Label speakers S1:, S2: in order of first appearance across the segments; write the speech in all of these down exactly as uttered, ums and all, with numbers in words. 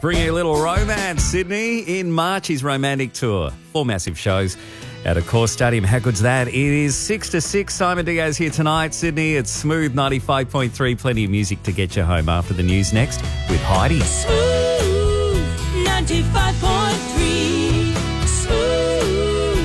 S1: Bringing a little romance, Sydney. In March, his romantic tour. Four massive shows at Accor Stadium. How good's that? It is six to six. Simon Diaz here tonight, Sydney. It's Smooth ninety-five point three. Plenty of music to get you home after the news next with Heidi.
S2: Smooth ninety-five point three. Smooth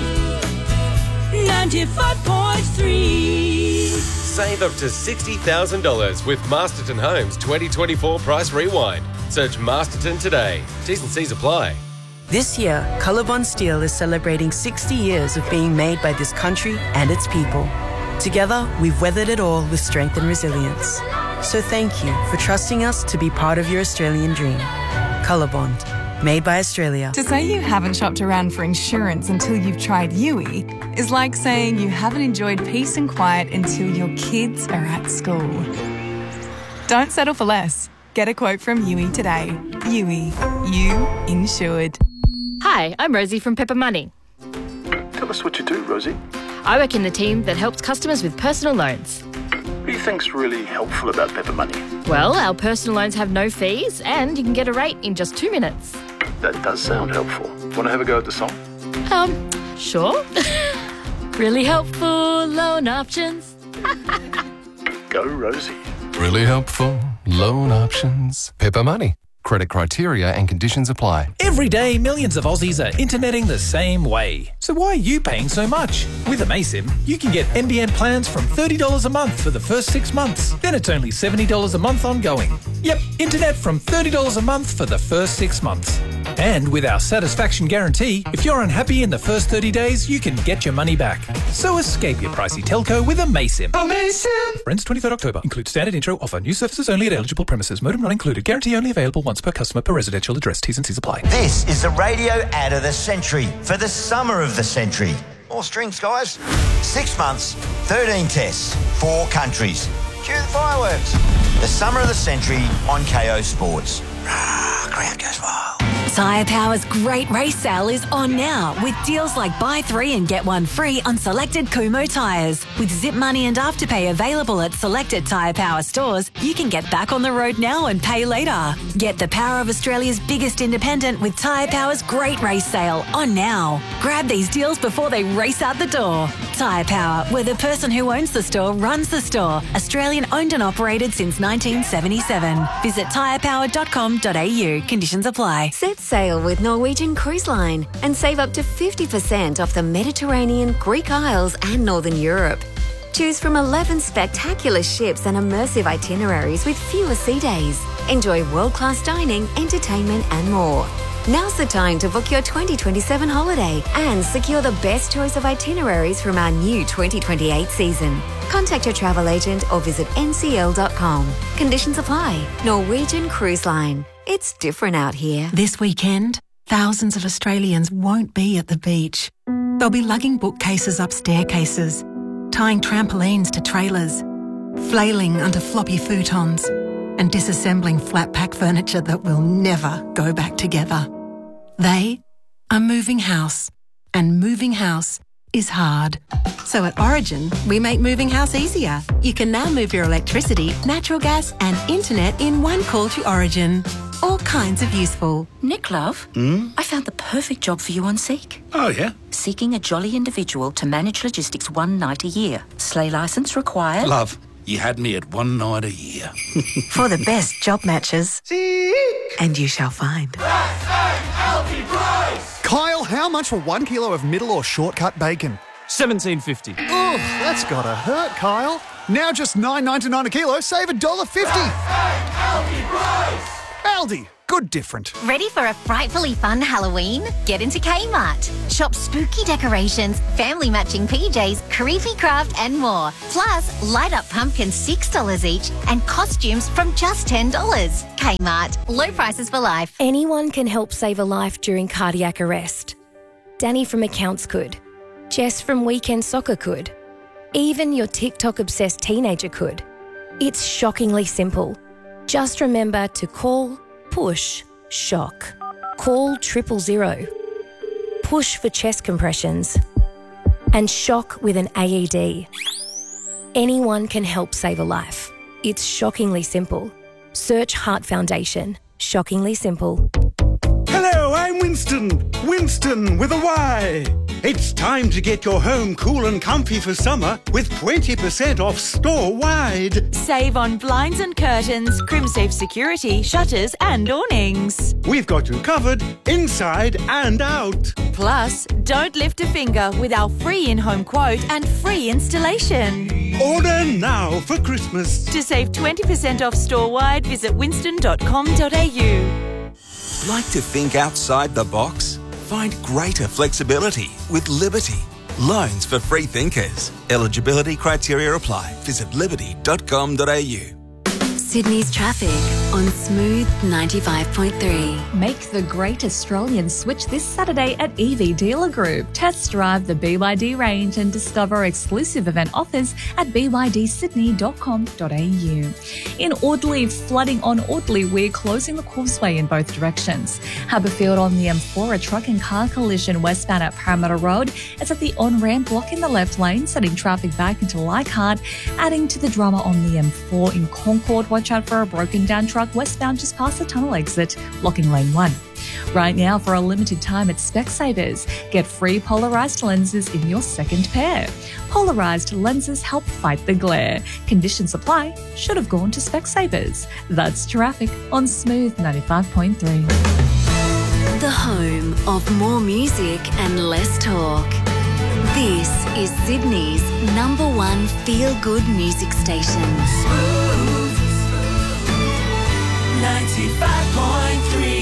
S2: ninety-five point three.
S3: Save up to sixty thousand dollars with Masterton Homes twenty twenty-four Price Rewind. Search Masterton today. T's and C's apply.
S4: This year, Colorbond Steel is celebrating sixty years of being made by this country and its people. Together, we've weathered it all with strength and resilience. So thank you for trusting us to be part of your Australian dream. Colorbond, made by Australia.
S5: To say you haven't shopped around for insurance until you've tried Yui is like saying you haven't enjoyed peace and quiet until your kids are at school. Don't settle for less. Get a quote from Yui today. Yui, you insured.
S6: Hi, I'm Rosie from Pepper Money.
S7: Tell us what you do, Rosie.
S6: I work in the team that helps customers with personal loans.
S7: What do you think's really helpful about Pepper Money?
S6: Well, our personal loans have no fees and you can get a rate in just two minutes.
S7: That does sound helpful. Want to have a go at the song?
S6: Um, sure. Really helpful loan options.
S7: Go, Rosie.
S8: Really helpful loan options. Pepper Money. Credit criteria and conditions apply.
S9: Every day, millions of Aussies are interneting the same way. So why are you paying so much? With Amaysim, you can get N B N plans from thirty dollars a month for the first six months. Then it's only seventy dollars a month ongoing. Yep, internet from thirty dollars a month for the first six months. And with our satisfaction guarantee, if you're unhappy in the first thirty days, you can get your money back. So escape your pricey telco with Amaysim.
S2: Amaysim!
S9: Ends twenty-third October. Includes standard intro offer. New services only at eligible premises. Modem not included. Guarantee only available once per customer per residential address. T's and C's apply.
S10: This is the radio ad of the century for the summer of the century. More strings, guys. Six months, thirteen tests, four countries. Cue the fireworks. The summer of the century on K O Sports. Rah, crowd goes wild.
S11: Tyre Power's great race sale is on now with deals like buy three and get one free on selected Kumho tyres. With Zip Money and Afterpay available at selected Tyre Power stores, you can get back on the road now and pay later. Get the power of Australia's biggest independent with Tyre Power's great race sale on now. Grab these deals before they race out the door. Tyre Power, where the person who owns the store runs the store. Australian owned and operated since nineteen seventy-seven. Visit tyre power dot com dot a u. Conditions apply.
S12: Set sail with Norwegian Cruise Line and save up to fifty percent off the Mediterranean, Greek Isles and Northern Europe. Choose from eleven spectacular ships and immersive itineraries with fewer sea days. Enjoy world-class dining, entertainment and more. Now's the time to book your twenty twenty-seven holiday and secure the best choice of itineraries from our new twenty twenty-eight season. Contact your travel agent or visit n c l dot com. Conditions apply. Norwegian Cruise Line. It's different out here.
S13: This weekend, thousands of Australians won't be at the beach. They'll be lugging bookcases up staircases, tying trampolines to trailers, flailing under floppy futons, and disassembling flat pack furniture that will never go back together. They are moving house, and moving house is hard. So at Origin, we make moving house easier. You can now move your electricity, natural gas and internet in one call to Origin. All kinds of useful.
S14: Nick, love,
S15: Mm?
S14: I found the perfect job for you on Seek.
S15: Oh, yeah?
S14: Seeking a jolly individual to manage logistics one night a year. Sleigh licence required.
S15: Love, you had me at one night a year.
S4: For the best job matches. Seek. And you shall find.
S16: Kyle, how much for one kilo of middle or shortcut bacon?
S17: seventeen fifty.
S16: Oof, that's gotta hurt, Kyle. Now just nine ninety-nine a kilo, save one dollar fifty. Aldi, good different.
S18: Ready for a frightfully fun Halloween? Get into Kmart. Shop spooky decorations, family matching P Js, creepy craft and more. Plus, light up pumpkins six dollars each and costumes from just ten dollars. Kmart, low prices for life.
S19: Anyone can help save a life during cardiac arrest. Danny from Accounts could. Jess from Weekend Soccer could. Even your TikTok-obsessed teenager could. It's shockingly simple. Just remember to call, push, shock. Call triple zero. Push for chest compressions. And shock with an A E D. Anyone can help save a life. It's shockingly simple. Search Heart Foundation. Shockingly simple.
S17: I'm Winston. Winston with a Y. It's time to get your home cool and comfy for summer with twenty percent off store-wide.
S20: Save on blinds and curtains, Crimsafe security, shutters and awnings.
S17: We've got you covered inside and out.
S20: Plus, don't lift a finger with our free in-home quote and free installation.
S17: Order now for Christmas.
S20: To save twenty percent off store-wide, visit winston dot com dot a u.
S21: Like to think outside the box? Find greater flexibility with Liberty. Loans for free thinkers. Eligibility criteria apply. Visit liberty dot com dot a u.
S12: Sydney's traffic on Smooth ninety-five point three.
S22: Make the great Australian switch this Saturday at E V Dealer Group. Test drive the B Y D range and discover exclusive event offers at b y d sydney dot com dot a u. In Audley, flooding on Audley, we're closing the causeway in both directions. Haberfield on the M four, a truck and car collision westbound at Parramatta Road. It's at the on-ramp blocking the left lane, setting traffic back into Leichhardt, adding to the drama on the M four in Concord. Watch out for a broken down truck westbound just past the tunnel exit, blocking lane one. Right now, for a limited time at Specsavers, get free polarised lenses in your second pair. Polarised lenses help fight the glare. Conditions apply. Should have gone to Specsavers. That's traffic on Smooth ninety-five point three.
S12: The home of more music and less talk. This is Sydney's number one feel-good music station.
S2: ninety-five point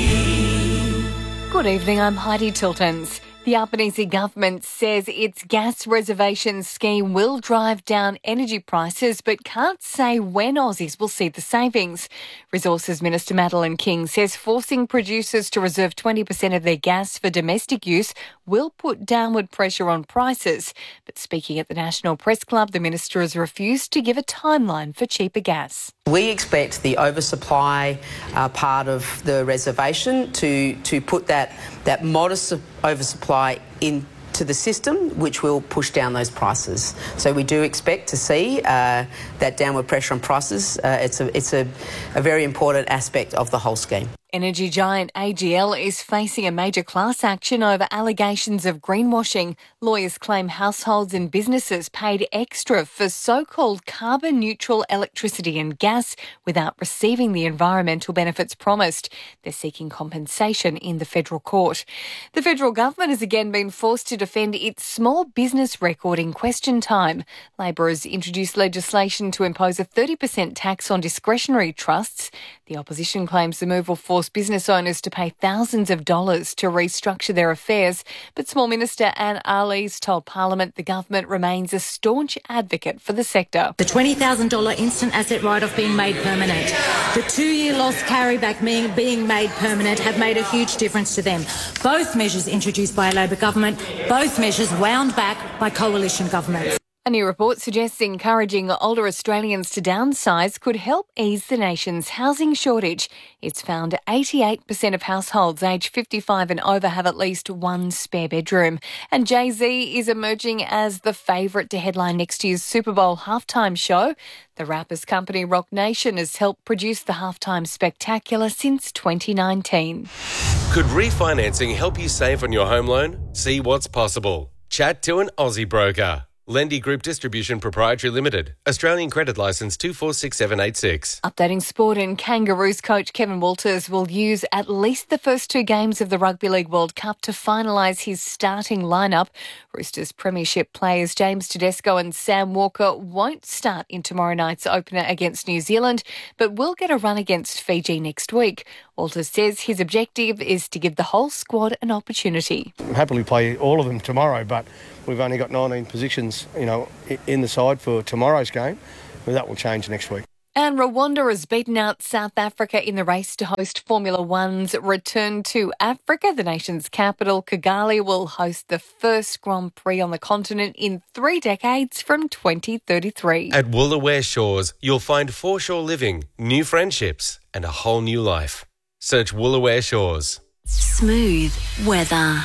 S2: three.
S23: Good evening, I'm Heidi Tiltons. The Albanese government says its gas reservation scheme will drive down energy prices but can't say when Aussies will see the savings. Resources Minister Madeleine King says forcing producers to reserve twenty percent of their gas for domestic use will put downward pressure on prices. But speaking at the National Press Club, the minister has refused to give a timeline for cheaper gas.
S24: We expect the oversupply uh, part of the reservation to, to put that, that modest oversupply into the system, which will push down those prices. So we do expect to see uh, that downward pressure on prices. Uh, it's a, it's a, a very important aspect of the whole scheme.
S23: Energy giant A G L is facing a major class action over allegations of greenwashing. Lawyers claim households and businesses paid extra for so-called carbon-neutral electricity and gas without receiving the environmental benefits promised. They're seeking compensation in the federal court. The federal government has again been forced to defend its small business record in question time. Labor has introduced legislation to impose a thirty percent tax on discretionary trusts. The opposition claims the move will force business owners to pay thousands of dollars to restructure their affairs. But Small Minister Anne Arles told Parliament the government remains a staunch advocate for the sector.
S25: The twenty thousand dollars instant asset write-off being made permanent, the two-year loss carryback being, being made permanent have made a huge difference to them. Both measures introduced by a Labor government, both measures wound back by coalition governments.
S23: A new report suggests encouraging older Australians to downsize could help ease the nation's housing shortage. It's found eighty-eight percent of households aged fifty-five and over have at least one spare bedroom. And Jay-Z is emerging as the favourite to headline next year's Super Bowl halftime show. The rapper's company Rock Nation has helped produce the halftime spectacular since twenty nineteen.
S3: Could refinancing help you save on your home loan? See what's possible. Chat to an Aussie broker. Lendy Group Distribution Proprietary Limited. Australian credit licence two four six seven eight six.
S23: Updating sport, and Kangaroos coach Kevin Walters will use at least the first two games of the Rugby League World Cup to finalise his starting lineup. Roosters premiership players James Tedesco and Sam Walker won't start in tomorrow night's opener against New Zealand, but will get a run against Fiji next week. Walters says his objective is to give the whole squad an opportunity.
S26: I'll happily play all of them tomorrow, but we've only got nineteen positions, you know, in the side for tomorrow's game. But that will change next week.
S23: And Rwanda has beaten out South Africa in the race to host Formula One's return to Africa. The nation's capital, Kigali, will host the first Grand Prix on the continent in three decades from twenty thirty-three.
S3: At Woolaware Shores, you'll find foreshore living, new friendships, and a whole new life. Search Woolaware Shores.
S12: Smooth weather.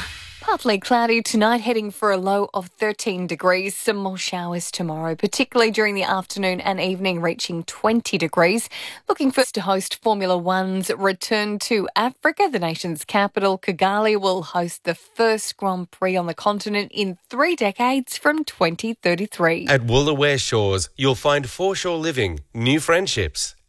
S23: Partly cloudy tonight, heading for a low of thirteen degrees. Some more showers tomorrow, particularly during the afternoon and evening, reaching twenty degrees. Looking for to host Formula One's return to Africa. The nation's capital, Kigali, will host the first Grand Prix on the continent in three decades from twenty thirty-three.
S3: At Woolaware Shores, you'll find foreshore living, new friendships,